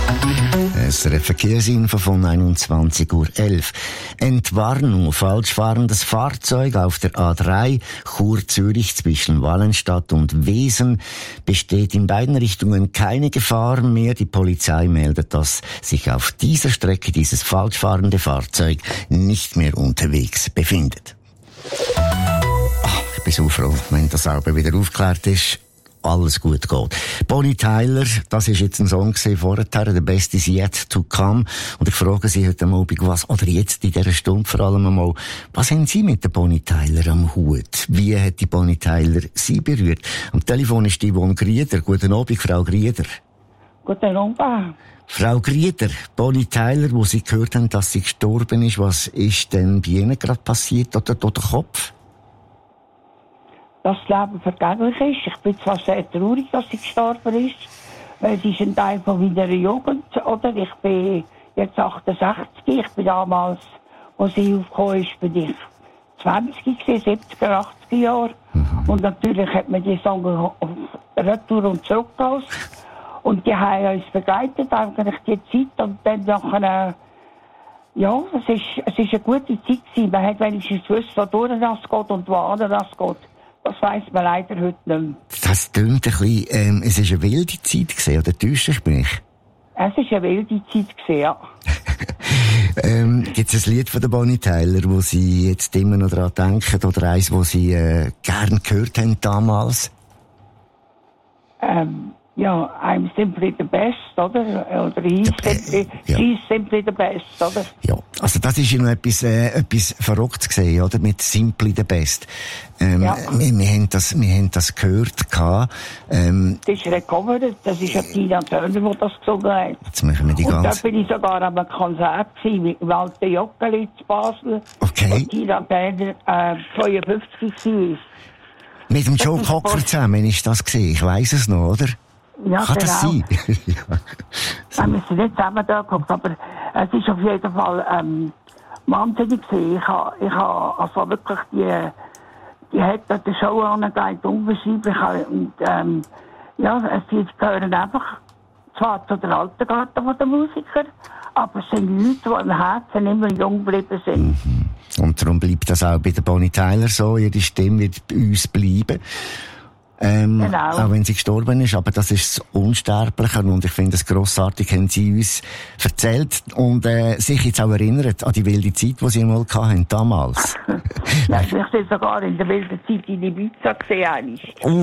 SRF Verkehrsinfo von 21:11 Uhr. Entwarnung. Falsch fahrendes Fahrzeug auf der A3 Chur-Zürich zwischen Wallenstadt und Wesen. Besteht in beiden Richtungen keine Gefahr mehr. Die Polizei meldet, dass sich auf dieser Strecke dieses falsch fahrende Fahrzeug nicht mehr unterwegs befindet. Ich bin so froh, wenn das Auto wieder aufgeklärt ist. Alles gut geht. Bonnie Tyler, das ist jetzt ein Song vorher, «The Best is Yet to Come». Und ich frage Sie heute Abend, oder jetzt in dieser Stunde vor allem einmal, was haben Sie mit der Bonnie Tyler am Hut? Wie hat die Bonnie Tyler Sie berührt? Am Telefon ist die Yvonne Grieder. Guten Abend, Frau Grieder. Guten Abend. Frau Grieder, Bonnie Tyler, wo Sie gehört haben, dass sie gestorben ist, was ist denn bei Ihnen gerade passiert oder durch den Kopf? Dass das Leben vergänglich ist. Ich bin zwar sehr traurig, dass sie gestorben ist, weil sie ist ein Teil von meiner Jugend, oder? Ich bin jetzt 68, ich bin damals, als sie aufgekommen ist, bin ich 20 gewesen, 70er, 80er Jahre. Und natürlich hat man die Songs auf Retour und zurückgelassen. Und die haben uns begleitet, eigentlich die Zeit. Und dann nachher, ja, es ist eine gute Zeit gewesen. Man hat wenigstens gewusst, wodurch das geht und wohin das geht. Das weiss man leider heute nicht mehr. Das klingt ein bisschen, es war eine wilde Zeit gewesen, oder täusche ich mich? Es war eine wilde Zeit gewesen, ja. Gibt es ein Lied von der Bonnie Tyler, wo Sie jetzt immer noch daran denken, oder eins, wo Sie gern gehört haben damals? Ja, I'm simply the best, oder? Oder she's simply the best, oder? Ja, also das ist ja noch etwas Verrücktes gesehen, oder? Mit simply the best. Ja. Wir haben das gehört gehabt. Das ist recovert, das ist ja Tina Turner, die das gesungen hat. Jetzt machen wir die ganze... Und da bin ich sogar an einem Konzert gewesen, im alten Joggeli zu Basel. Okay. Und Tina Turner 52 war. Mit dem Joe Cocker zusammen ist das gesehen, ich weiss es noch, oder? Ja, kann das sein? Ja. Wir sind nicht zusammen da gekommen, aber es ist auf jeden Fall wahnsinnig gewesen. Ich habe also wirklich die hat die Show angelegt, unbeschreiblich. Und ja, sie gehören einfach zwar zu der alten Garde der Musiker, aber es sind Leute, die im Herzen immer jung geblieben sind. Und darum bleibt das auch bei der Bonnie Tyler so, ihre Stimme wird bei uns bleiben. Genau. Auch wenn sie gestorben ist, aber das ist das Unsterbliche und ich finde es grossartig, haben sie uns erzählt und sich jetzt auch erinnert an die wilde Zeit, die sie mal hatten, damals. Ja, ich habe sogar in der wilden Zeit in Ibiza gesehen.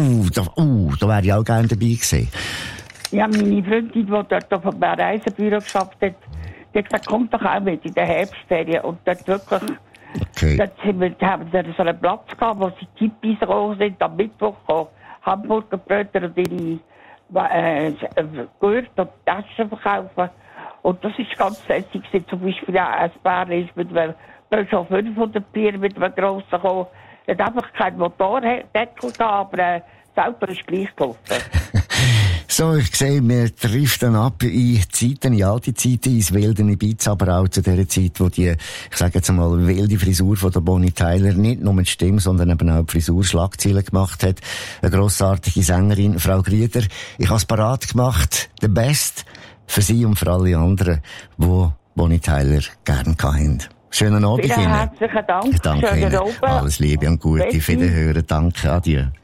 Da wäre ich auch gerne dabei gewesen. Ja, meine Freundin, die dort auf einem Reisebüro geschafft hat, die hat gesagt, kommt doch auch mit in der Herbstferien und dort wirklich... Okay. Dort haben wir so einen Platz gehabt, wo sie Tippis gekommen sind, am Mittwoch Hamburger Brötchen und ihre Gürtel und Taschen verkaufen. Und das ist ganz lässig. Zum Beispiel auch ein Paar ist mit einem, da ist schon 500 Bier mit einem grossen gekommen. Es hat einfach keinen Motordeckel gehabt, aber das Auto ist gleich gelaufen. So, ich sehe, wir driften ab in Zeiten, in alte Zeiten, ins wilde Ibiza, aber auch zu der Zeit, wo die, ich sage jetzt einmal, wilde Frisur von der Bonnie Tyler nicht nur mit Stimme, sondern eben auch die Frisur Schlagzeilen gemacht hat. Eine grossartige Sängerin, Frau Grieder. Ich habe es parat gemacht, the best, für Sie und für alle anderen, die Bonnie Tyler gerne hatten. Schönen Abend Ihnen. Herzlichen Dank. Danke Ihnen. Alles Liebe und Gute. Wiederhören. Danke. Adieu.